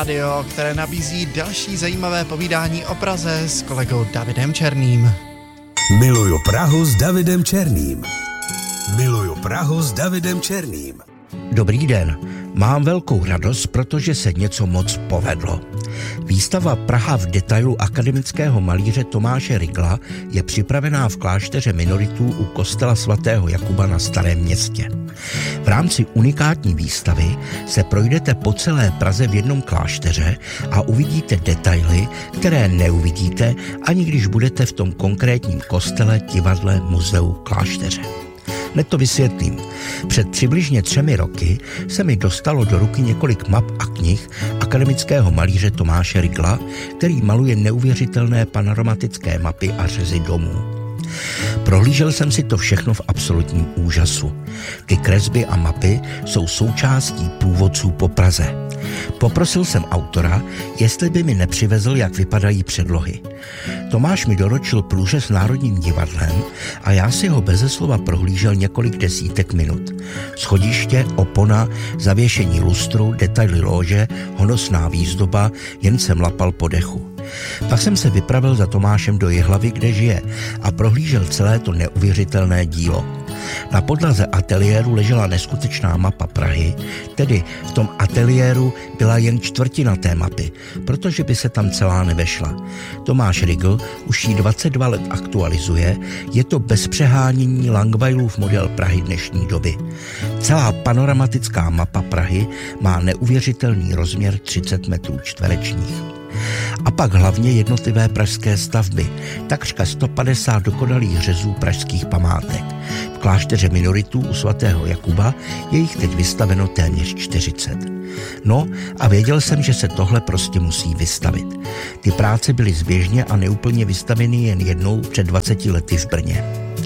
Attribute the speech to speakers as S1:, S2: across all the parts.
S1: Radio, které nabízí další zajímavé povídání o Praze s kolegou Davidem Černým.
S2: Miluju Prahu s Davidem Černým. Miluju Prahu s Davidem Černým.
S3: Dobrý den, mám velkou radost, protože se něco moc povedlo. Výstava Praha v detailu akademického malíře Tomáše Rigla je připravená v klášteře minoritů u kostela svatého Jakuba na Starém Městě. V rámci unikátní výstavy se projdete po celé Praze v jednom klášteře a uvidíte detaily, které neuvidíte, ani když budete v tom konkrétním kostele, divadle, muzeu, klášteře. Hned to vysvětlím. Před přibližně 3 roky se mi dostalo do ruky několik map a knih akademického malíře Tomáše Rigla, který maluje neuvěřitelné panoramatické mapy a řezy domů. Prohlížel jsem si to všechno v absolutním úžasu. Ty kresby a mapy jsou součástí průvodců po Praze. Poprosil jsem autora, jestli by mi nepřivezl, jak vypadají předlohy. Tomáš mi doručil průřez Národním divadlem a já si ho beze slova prohlížel několik desítek minut. Schodiště, opona, zavěšení lustru, detaily lóže, honosná výzdoba, jen jsem lapal po dechu. Pak jsem se vypravil za Tomášem do Jihlavy, kde žije, a prohlížel celé to neuvěřitelné dílo. Na podlaze ateliéru ležela neskutečná mapa Prahy, tedy v tom ateliéru byla jen čtvrtina té mapy, protože by se tam celá nevešla. Tomáš Rigl už ji 22 let aktualizuje, je to bez přehánění Langweilův model Prahy dnešní doby. Celá panoramatická mapa Prahy má neuvěřitelný rozměr 30 metrů čtverečních. A pak hlavně jednotlivé pražské stavby, takřka 150 dokonalých řezů pražských památek. V klášteře minoritů u svatého Jakuba je jich teď vystaveno téměř 40. No a věděl jsem, že se tohle prostě musí vystavit. Ty práce byly zběžně a neúplně vystaveny jen jednou před 20 lety v Brně.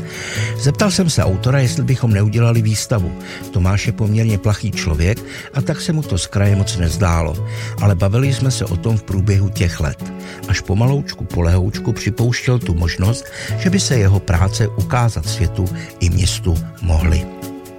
S3: Zeptal jsem se autora, jestli bychom neudělali výstavu. Tomáš je poměrně plachý člověk a tak se mu to z kraje moc nezdálo, ale bavili jsme se o tom v průběhu těch let. Až pomaloučku po lehoučku připouštěl tu možnost, že by se jeho práce ukázat světu i městu mohly.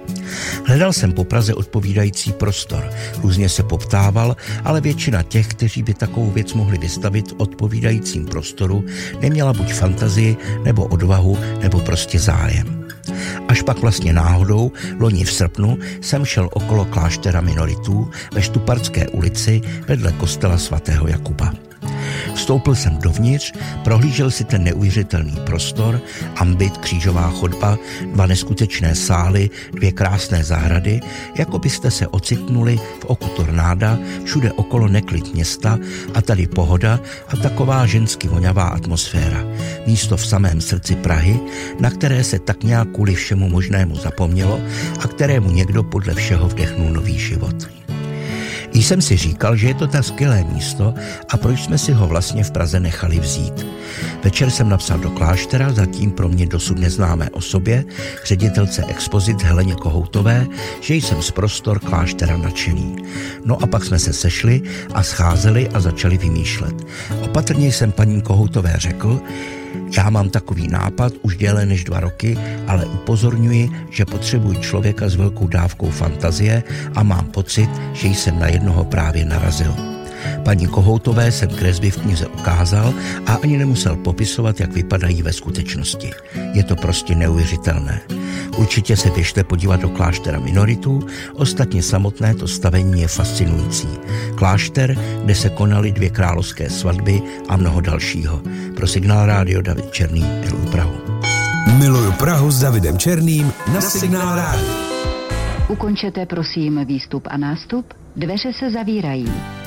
S3: Hledal jsem po Praze odpovídající prostor. Různě se poptával, ale většina těch, kteří by takovou věc mohli vystavit v odpovídajícím prostoru, neměla buď fantazii, nebo odvahu, nebo prostě zájem. Až pak vlastně náhodou, loni v srpnu, jsem šel okolo kláštera minoritů ve Štuparské ulici vedle kostela svatého Jakuba. Vstoupil jsem dovnitř, prohlížel si ten neuvěřitelný prostor, ambit, křížová chodba, 2 neskutečné sály, 2 krásné zahrady, jako byste se ocitnuli v oku tornáda, všude okolo neklid města a tady pohoda a taková žensky vonavá atmosféra. Místo v samém srdci Prahy, na které se tak nějak kvůli všemu možnému zapomnělo a kterému někdo podle všeho vdechnul nový život. Jsem si říkal, že je to tak skvělé místo a proč jsme si ho vlastně v Praze nechali vzít. Večer jsem napsal do kláštera, zatím pro mě dosud neznámé osobě, ředitelce expozit Heleně Kohoutové, že jsem z prostor kláštera nadšený. No a pak jsme se sešli a scházeli a začali vymýšlet. Opatrně jsem paní Kohoutové řekl, já mám takový nápad už déle než 2 roky, ale upozorňuji, že potřebuji člověka s velkou dávkou fantazie a mám pocit, že jsem na jednoho právě narazil. Paní Kohoutové jsem kresby v knize ukázal a ani nemusel popisovat, jak vypadají ve skutečnosti. Je to prostě neuvěřitelné. Určitě se běžte podívat do kláštera minoritů, ostatně samotné to stavení je fascinující. Klášter, kde se konaly 2 královské svatby a mnoho dalšího. Pro Signál Rádio David Černý, miluju Prahu.
S2: Miluju Prahu s Davidem Černým na Signál Rádio.
S4: Ukončete prosím výstup a nástup, dveře se zavírají.